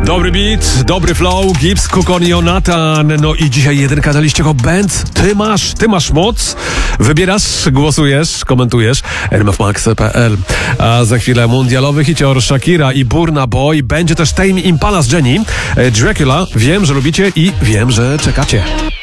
Dobry beat, dobry flow, Gibbs, Kukon i Jonathan. No i dzisiaj jedynka na liście Hot Band. Ty masz moc. Wybierasz, głosujesz, komentujesz. rmfmax.pl. A za chwilę mundialowy hicior Shakira i Burna Boy. Będzie też Tame Impala z Jenny. Dracula. Wiem, że lubicie i wiem, że czekacie.